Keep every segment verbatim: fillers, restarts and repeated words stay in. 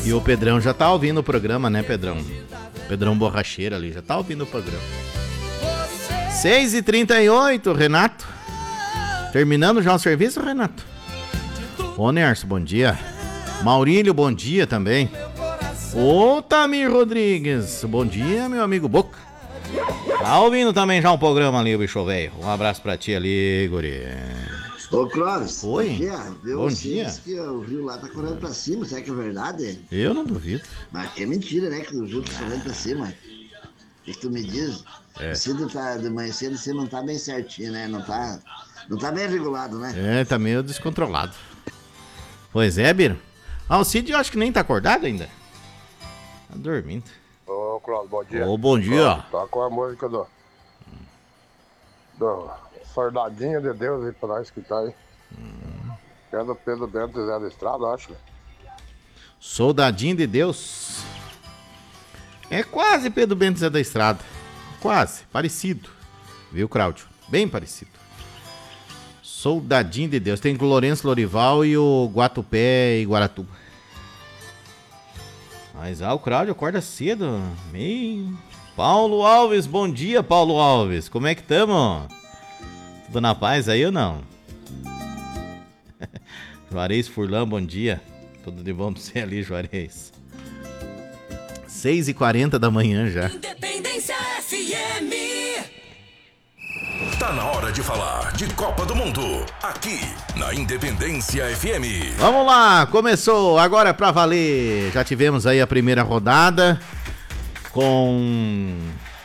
E o Pedrão já tá ouvindo o programa, né, Pedrão? Pedrão Borracheiro ali, já tá ouvindo o programa. seis e trinta e oito, Renato. Terminando já o serviço, Renato? Ô, Nerso, bom dia. Maurílio, bom dia também. Ô, Tamir Rodrigues, bom dia, meu amigo Boca. Tá ouvindo também já um programa ali, o bicho velho. Um abraço pra ti ali, guri. Ô, Clóvis. Oi. Bom dia. Eu Bom dia. que o rio lá tá correndo pra cima, será que é verdade? Eu não duvido. Mas é mentira, né, que o rio tá correndo pra cima. O que, que tu me diz? É. O cedo tá, de manhã cedo você não tá bem certinho, né? Não tá, não tá bem regulado, né? É, tá meio descontrolado. Pois é, Biro. Ah, o Cid eu acho que nem tá acordado ainda. Tá dormindo. Ô, Cláudio, bom dia. Ô, bom dia. Tá com a música do... do Soldadinho de Deus aí pra nós escutar aí. Hum. É do Pedro Bento Zé da Estrada, acho. Soldadinho de Deus. É quase Pedro Bento Zé da Estrada. Quase, parecido. Viu, Cláudio? Bem parecido. Soldadinho de Deus. Tem o Lourenço Lorival e o Guatupé e Guaratuba. Mas ah, o Cláudio acorda cedo. Meio... Paulo Alves, bom dia, Paulo Alves. Como é que tamo? Tudo na paz aí ou não? Juarez Furlan, bom dia. Tudo de bom pra você ali, Juarez. seis e quarenta da manhã já. Independência F M. Tá na hora de falar de Copa do Mundo, aqui na Independência F M. Vamos lá, começou agora pra valer. Já tivemos aí a primeira rodada com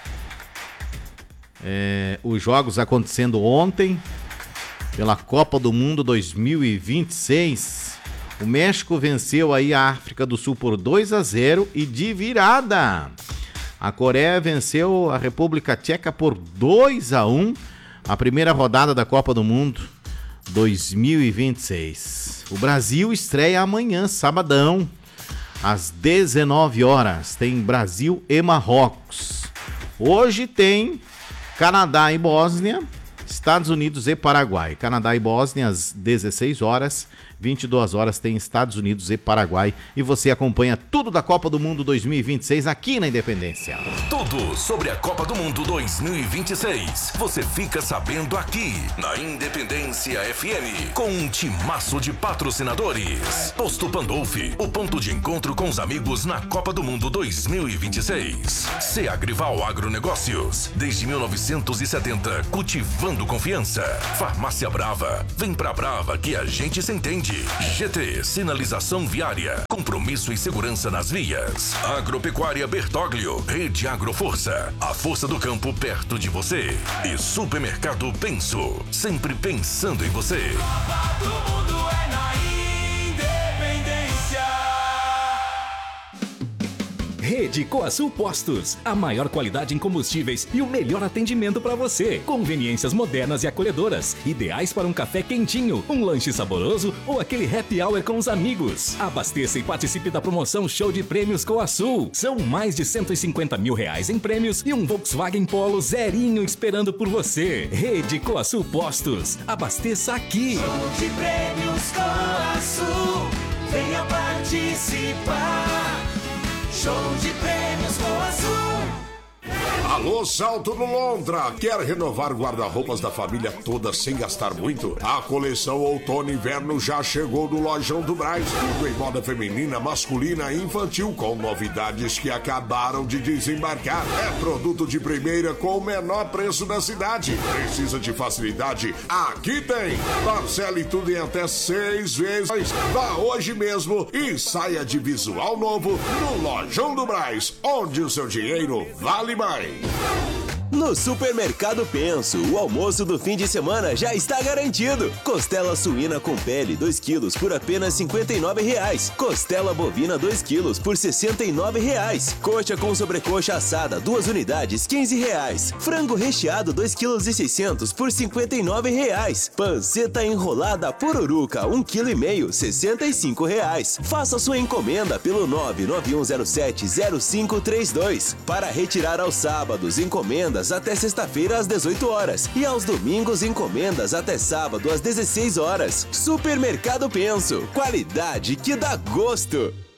é, os jogos acontecendo ontem pela Copa do Mundo dois mil e vinte e seis. O México venceu aí a África do Sul por dois a zero e de virada. A Coreia venceu a República Tcheca por dois a um. A primeira rodada da Copa do Mundo dois mil e vinte e seis. O Brasil estreia amanhã, sabadão, às dezenove horas. Tem Brasil e Marrocos. Hoje tem Canadá e Bósnia, Estados Unidos e Paraguai. Canadá e Bósnia às dezesseis horas. vinte e duas horas tem Estados Unidos e Paraguai. E você acompanha tudo da Copa do Mundo dois mil e vinte e seis aqui na Independência. Tudo sobre a Copa do Mundo dois mil e vinte e seis. Você fica sabendo aqui na Independência F M. Com um timaço de patrocinadores. Posto Pandolfi, o ponto de encontro com os amigos na Copa do Mundo dois mil e vinte e seis. Seagrival Agronegócios. Desde mil novecentos e setenta, cultivando confiança. Farmácia Brava. Vem pra Brava que a gente se entende. G T, sinalização viária, compromisso e segurança nas vias. Agropecuária Bertoglio, Rede Agroforça, a força do campo perto de você. E Supermercado Penso, sempre pensando em você. Copa do Mundo é na Independência. Rede Coasul Postos, a maior qualidade em combustíveis e o melhor atendimento para você. Conveniências modernas e acolhedoras, ideais para um café quentinho, um lanche saboroso ou aquele happy hour com os amigos. Abasteça e participe da promoção Show de Prêmios Coasul. São mais de cento e cinquenta mil reais em prêmios e um Volkswagen Polo zerinho esperando por você. Rede Coasul Postos, abasteça aqui. Show de Prêmios Coasul, venha participar. Show de Prêmios Coasul. Alô, Salto no Lontra! Quer renovar guarda-roupas da família toda sem gastar muito? A coleção Outono e Inverno já chegou no Lojão do Brás. Tudo em moda feminina, masculina e infantil, com novidades que acabaram de desembarcar. É produto de primeira com o menor preço da cidade. Precisa de facilidade? Aqui tem! Parcele tudo em até seis vezes. Vá hoje mesmo e saia de visual novo no Lojão do Brás, onde o seu dinheiro vale mais. No Supermercado Penso, o almoço do fim de semana já está garantido. Costela suína com pele, dois quilos, por apenas cinquenta e nove reais. Costela bovina, dois quilos, por sessenta e nove reais. Coxa com sobrecoxa assada, duas unidades, quinze reais. Frango recheado, dois quilos e seiscentos, por cinquenta e nove reais. Panceta enrolada pururuca, um quilo e meio, sessenta e cinco reais. Faça sua encomenda pelo nove nove um zero sete zero cinco três dois. Para retirar aos sábados, encomendas até sexta-feira às dezoito horas e aos domingos encomendas até sábado às dezesseis horas. Supermercado Penso, qualidade que dá gosto.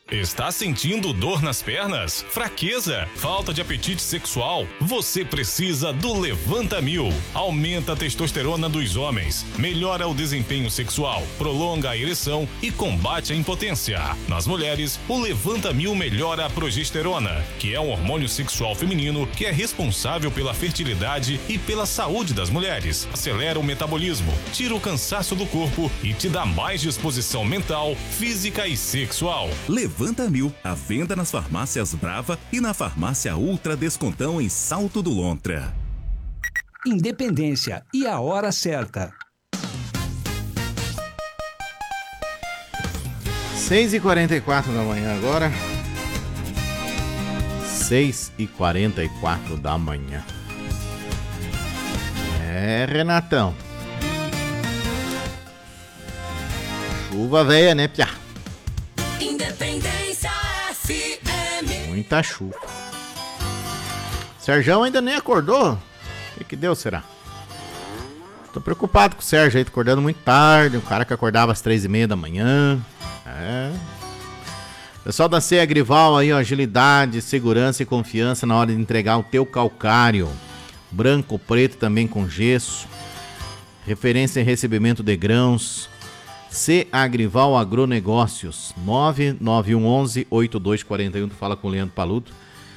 Está sentindo dor nas pernas? Fraqueza? Falta de apetite sexual? Você precisa do Levanta Mil. Aumenta a testosterona dos homens, melhora o desempenho sexual, prolonga a ereção e combate a impotência. Nas mulheres, o Levanta Mil melhora a progesterona, que é um hormônio sexual feminino que é responsável pela fertilidade e pela saúde das mulheres. Acelera o metabolismo, tira o cansaço do corpo e te dá mais disposição mental, física e sexual. Levanta Mil, à venda nas farmácias Brava e na farmácia Ultra Descontão em Salto do Lontra. Independência e a hora certa. seis e quarenta e quatro da manhã agora. seis e quarenta e quatro da manhã. É, Renatão. Chuva velha, né, piá? Independência F M. Muita chuva. Serjão ainda nem acordou? O que, que deu, será? Tô preocupado com o Sérgio aí, tá acordando muito tarde. O cara que acordava às três e meia da manhã. É. Pessoal da C Agrival aí, ó, agilidade, segurança e confiança na hora de entregar o teu calcário. Branco, preto também com gesso. Referência em recebimento de grãos. C Agrival Agronegócios, nove nove um um um oito dois quatro um, tu fala com o Leandro Paludo.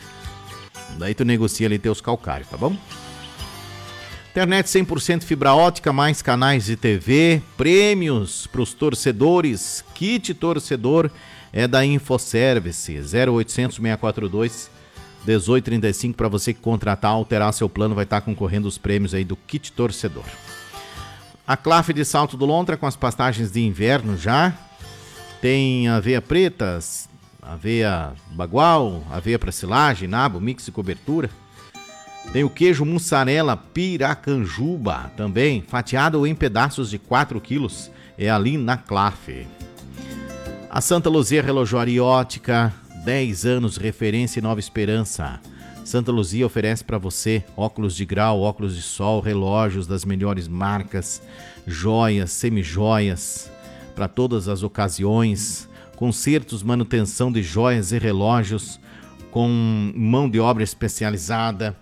Daí tu negocia ali teus calcários, tá bom? Internet cem por cento fibra ótica, mais canais de T V, prêmios pros torcedores, kit torcedor é da Infoservice, zero oitocentos, seiscentos e quarenta e dois, dezoito trinta e cinco, para você que contratar, alterar seu plano, vai estar concorrendo os prêmios aí do kit torcedor. A Clafe de Salto do Lontra com as pastagens de inverno já. Tem aveia preta, aveia bagual, aveia para silagem, nabo, mix e cobertura. Tem o queijo mussarela Piracanjuba também, fatiado em pedaços de quatro quilos. É ali na Clafe. A Santa Luzia Relojoaria e Ótica, dez anos, referência e Nova Esperança. Santa Luzia oferece para você óculos de grau, óculos de sol, relógios das melhores marcas, joias, semijoias, para todas as ocasiões, consertos, manutenção de joias e relógios com mão de obra especializada.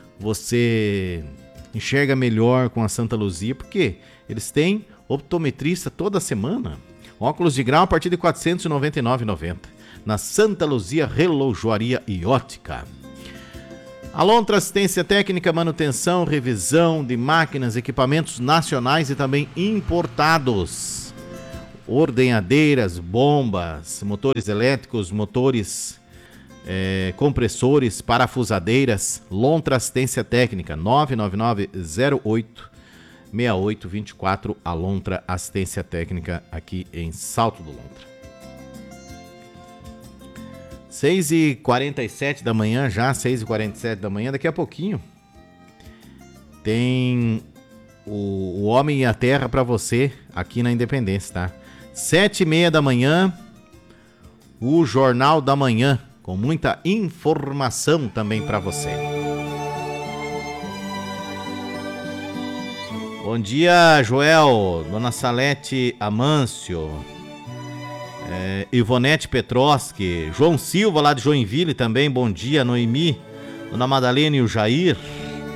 Você enxerga melhor com a Santa Luzia, porque eles têm optometrista toda semana. Óculos de grau a partir de quatrocentos e noventa e nove reais e noventa centavos na Santa Luzia Relojoaria e Ótica. A Lontra Assistência Técnica, manutenção, revisão de máquinas, equipamentos nacionais e também importados. Ordenhadeiras, bombas, motores elétricos, motores, é, compressores, parafusadeiras. Lontra Assistência Técnica, nove nove nove zero oito seis oito dois quatro. A Lontra Assistência Técnica aqui em Salto do Lontra. seis e quarenta e sete da manhã já, seis e quarenta e sete da manhã, daqui a pouquinho tem o, o Homem e a Terra para você aqui na Independência, tá? sete e meia da manhã, o Jornal da Manhã, com muita informação também para você. Bom dia, Joel, Dona Salete Amâncio, É, Ivonete Petroski, João Silva lá de Joinville também, bom dia, Noemi, Dona Madalena e o Jair.